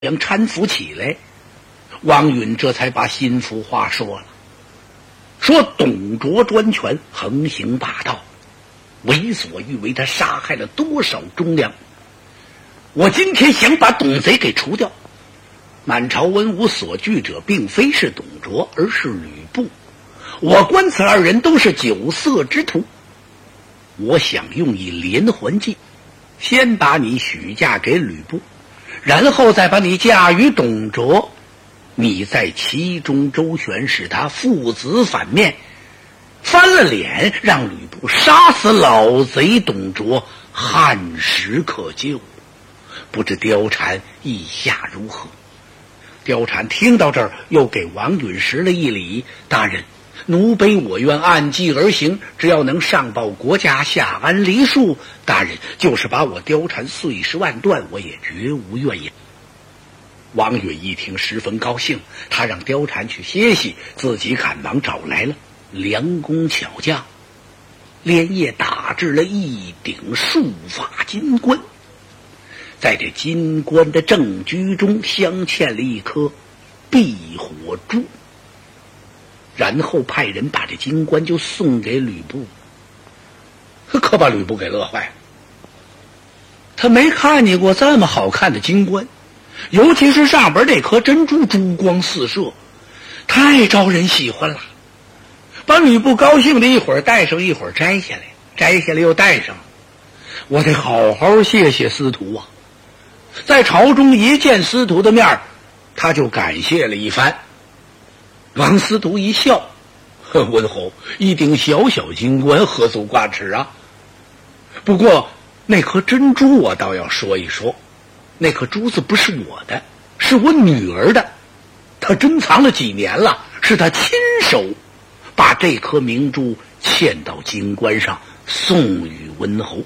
将搀扶起来，王允这才把心腹话说了，说董卓专权，横行霸道，为所欲为，他杀害了多少忠良。我今天想把董贼给除掉。满朝文武所惧者并非是董卓，而是吕布。我观此二人都是酒色之徒，我想用一连环计，先把你许嫁给吕布，然后再把你嫁于董卓，你在其中周旋，使他父子反面，翻了脸，让吕布杀死老贼董卓，汉时可救。不知貂蝉意下如何？貂蝉听到这儿，又给王允施了一礼，大人，奴卑我愿按计而行，只要能上报国家，下安黎庶，大人就是把我貂蝉碎尸万段，我也绝无怨言。王允一听十分高兴，他让貂蝉去歇息，自己赶忙找来了良工巧匠，连夜打制了一顶束发金冠，在这金冠的正居中镶嵌了一颗避火珠，然后派人把这金冠就送给吕布，可把吕布给乐坏了。他没看见过这么好看的金冠，尤其是上边这颗珍珠，珠光四射，太招人喜欢了。把吕布高兴的一会儿戴上，一会儿摘下来，摘下来又戴上。我得好好谢谢司徒啊！在朝中一见司徒的面，他就感谢了一番。王司徒一笑，文侯，一顶小小金冠何足挂齿啊？不过那颗珍珠我倒要说一说，那颗珠子不是我的，是我女儿的，她珍藏了几年了，是她亲手把这颗明珠嵌到金冠上，送与温侯。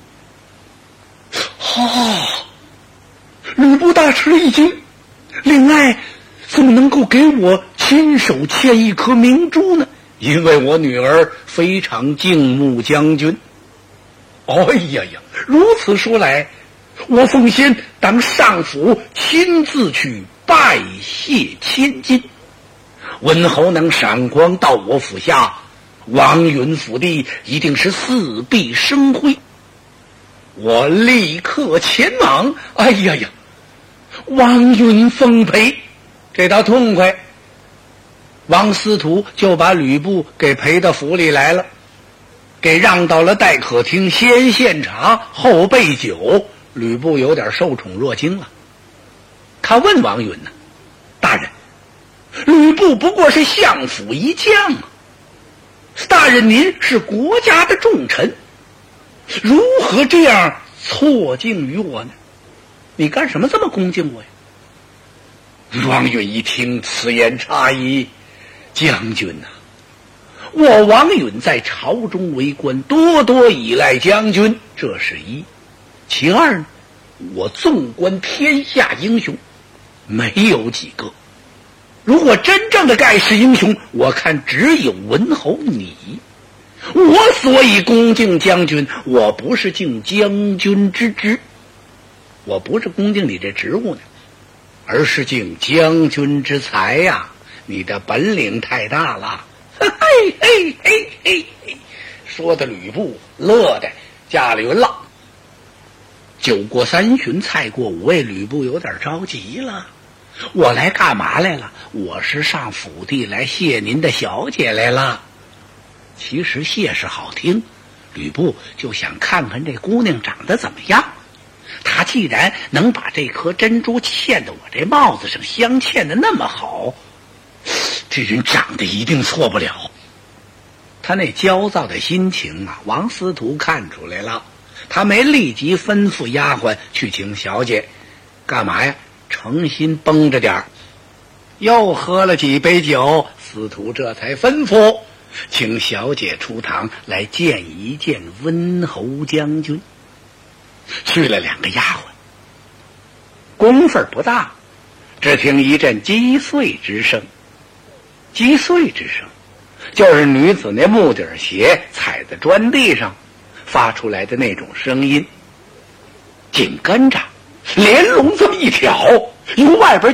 吕布大吃了一惊，令爱怎么能够给我亲手嵌一颗明珠呢？因为我女儿非常敬慕将军。哎呀呀，如此说来，我奉先当上府亲自去拜谢千金，温侯能赏光到我府下，王允府地一定是四壁生辉。我立刻前往。哎呀呀，王允奉陪，这倒痛快。王司徒就把吕布给陪到府里来了，给让到了待客厅，先献茶后备酒。吕布有点受宠若惊了，他问王允呢，大人，吕布不过是相府一将啊，大人您是国家的重臣，如何这样错敬于我呢？你干什么这么恭敬我呀？王允一听，此言差矣，将军啊，我王允在朝中为官，多多依赖将军，这是一。其二呢，我纵观天下英雄，没有几个，如果真正的盖世英雄，我看只有文侯你。我所以恭敬将军，我不是敬将军之职，我不是恭敬你这职务呢，而是敬将军之才呀！你的本领太大了。嘿嘿嘿嘿嘿，说的吕布乐的驾了云了。酒过三巡，菜过五味，吕布有点着急了。我来干嘛来了？我是上府地来谢您的小姐来了。其实谢是好听，吕布就想看看这姑娘长得怎么样。他既然能把这颗珍珠嵌到我这帽子上，镶嵌的那么好，这人长得一定错不了。他那焦躁的心情啊，王司徒看出来了，他没立即吩咐丫鬟去请小姐，干嘛呀？诚心绷着点儿。又喝了几杯酒，司徒这才吩咐请小姐出堂来见一见温侯将军。去了两个丫鬟，功夫不大，只听一阵击碎之声。击碎之声就是女子那木底鞋踩在砖地上发出来的那种声音。紧跟着连笼这么一挑， 由外边